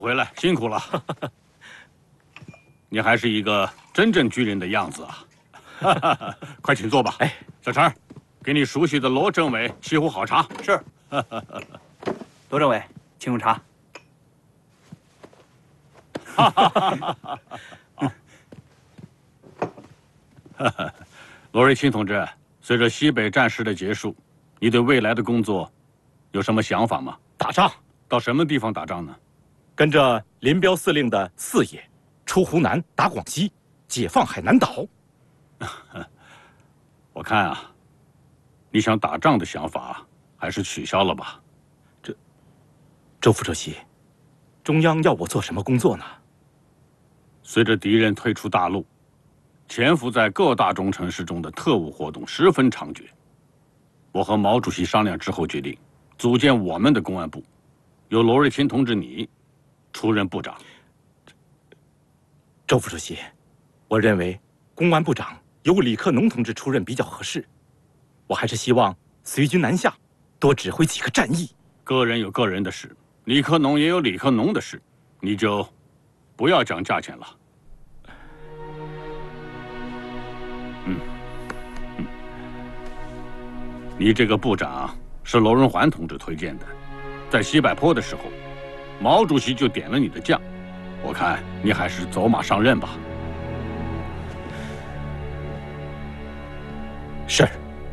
回来辛苦了。你还是一个真正军人的样子啊！快请坐吧。 哎， 小陈，给你熟悉的罗政委沏壶好茶。 是。罗政委，请用茶。 罗瑞卿同志，随着西北战事的结束，你对未来的工作有什么想法吗？ 打仗。 到什么地方打仗呢？ 跟着林彪司令的四野，出湖南，打广西，解放海南岛。 我看啊，你想打仗的想法还是取消了吧。 周副主席，中央要我做什么工作呢？ 随着敌人退出大陆，潜伏在各大中城市中的特务活动十分猖獗。我和毛主席商量之后决定，组建我们的公安部，由罗瑞卿同志你出任部长。 周副主席，我认为公安部长由李克农同志出任比较合适。我还是希望随军南下，多指挥几个战役。 个人有个人的事，李克农也有李克农的事，你就不要讲价钱了。你这个部长是罗荣桓同志推荐的，在西柏坡的时候，毛主席就点了你的将，我看你还是走马上任吧。 是。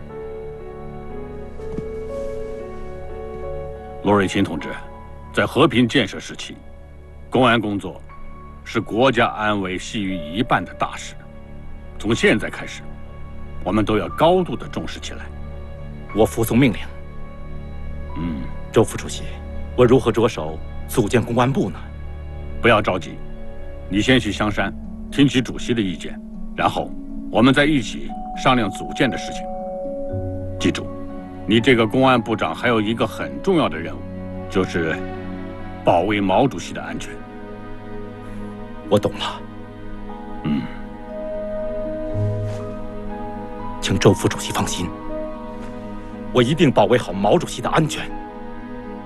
罗瑞卿同志，在和平建设时期，公安工作是国家安危系于一半的大事。从现在开始，我们都要高度的重视起来。 我服从命令。周副主席，我如何着手组建公安部呢？ 不要着急，你先去香山听取主席的意见，然后我们再一起商量组建的事情。记住，你这个公安部长还有一个很重要的任务，就是保卫毛主席的安全。 我懂了。请周副主席放心，我一定保卫好毛主席的安全。